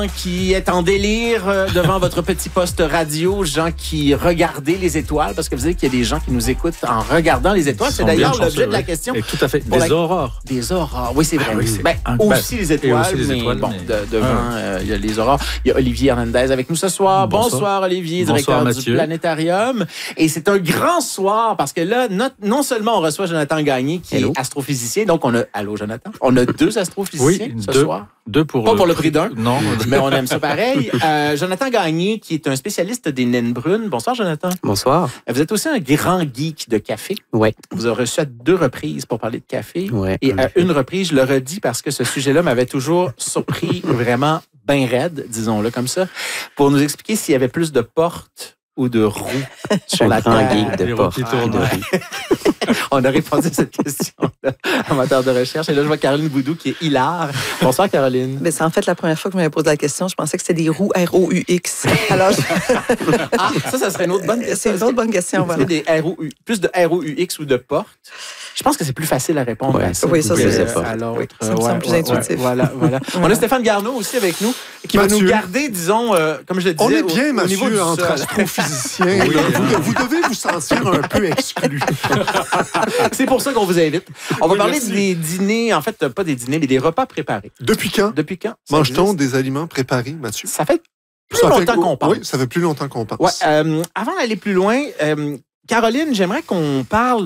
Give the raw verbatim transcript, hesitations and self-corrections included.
Qui est en délire euh, devant votre petit poste radio, gens qui regardaient les étoiles, parce que vous savez qu'il y a des gens qui nous écoutent en regardant les étoiles. C'est d'ailleurs l'objet de la question. Et tout à fait. Des la... aurores. Des aurores, oui, c'est vrai. Ah, oui, c'est ben, aussi les étoiles, aussi les mais étoiles, bon, mais... De, devant, il ah. euh, y a les aurores. Il y a Olivier Hernandez avec nous ce soir. Bonsoir, Bonsoir Olivier, directeur Bonsoir, du Planétarium. Et c'est un grand soir, parce que là, not, non seulement on reçoit Jonathan Gagné, qui Hello. est astrophysicien, donc on a... Allô, Jonathan? On a deux astrophysiciens oui, ce deux, soir. Deux pour Pas le pour le prix d'un. Non. Mais on aime ça pareil. Euh, Jonathan Gagné, qui est un spécialiste des naines brunes. Bonsoir, Jonathan. Bonsoir. Vous êtes aussi un grand geek de café. Oui. Vous avez reçu à deux reprises pour parler de café. Oui. Et à une reprise, je le redis parce que ce sujet-là m'avait toujours surpris vraiment bien raide, disons-le comme ça, pour nous expliquer s'il y avait plus de portes ou de roues sur la grand terre. geek de portes. On a répondu à cette question-là, amateur de recherche. Et là, je vois Caroline Boudou qui est hilar. Bonsoir, Caroline. Ben, c'est en fait la première fois que je m'avais posé la question. Je pensais que c'était des roues R O U X. Alors, je... Ah, ça, ça serait une autre bonne question. C'est une autre bonne question, voilà. Des R O U, plus de R O U X ou de portes? Je pense que c'est plus facile à répondre ouais, à ça. Oui, ça, c'est euh, ça. À l'autre. Oui, ça me ouais, semble plus ouais, intuitif. Ouais, voilà, voilà. On a Stéphane Garneau aussi avec nous, qui Mathieu. va nous garder, disons, euh, comme je le disais, on est bien, au, Mathieu, au niveau du entre sol. astrophysiciens. Oui, vous, vous devez vous sentir un peu exclu. C'est pour ça qu'on vous invite. On va oui, parler merci. des dîners, en fait, pas des dîners, mais des repas préparés. Depuis quand? Depuis quand? Mange-t-on des aliments préparés, Mathieu? Ça fait plus ça longtemps fait, qu'on pense. Oui, ça fait plus longtemps qu'on pense. Ouais, euh, avant d'aller plus loin, euh, Caroline, j'aimerais qu'on parle